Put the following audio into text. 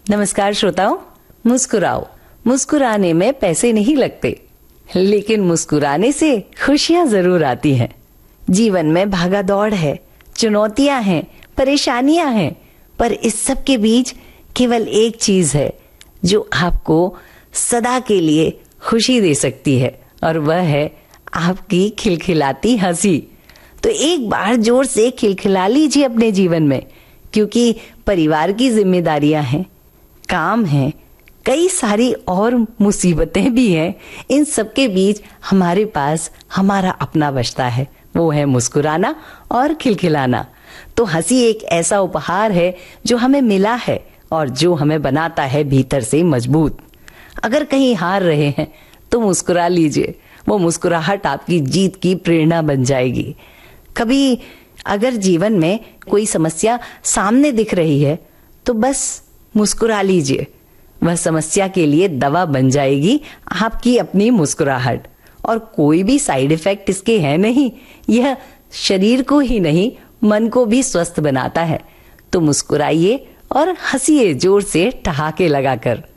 नमस्कार श्रोताओं, मुस्कुराओ। मुस्कुराने में पैसे नहीं लगते, लेकिन मुस्कुराने से खुशियां जरूर आती हैं। जीवन में भागा दौड़ है, चुनौतियां हैं, परेशानियां हैं, पर इस सब के बीच केवल एक चीज है जो आपको सदा के लिए खुशी दे सकती है, और वह है आपकी खिलखिलाती हंसी। तो एक बार जोर से खिलखिला लीजिए अपने जीवन में, क्योंकि परिवार की जिम्मेदारियां हैं, काम है, कई सारी और मुसीबतें भी हैं। इन सब के बीच हमारे पास हमारा अपना बचता है, वो है मुस्कुराना और खिलखिलाना। तो हंसी एक ऐसा उपहार है जो हमें मिला है और जो हमें बनाता है भीतर से मजबूत। अगर कहीं हार रहे हैं तो मुस्कुरा लीजिए, वो मुस्कुराहट आपकी जीत की प्रेरणा बन जाएगी। कभी अगर जीवन में कोई समस्या सामने दिख रही है तो बस मुस्कुरा लीजिए, वह समस्या के लिए दवा बन जाएगी आपकी अपनी मुस्कुराहट। और कोई भी साइड इफेक्ट इसके है नहीं, यह शरीर को ही नहीं मन को भी स्वस्थ बनाता है। तो मुस्कुराइए और हंसिए जोर से ठहाके लगाकर।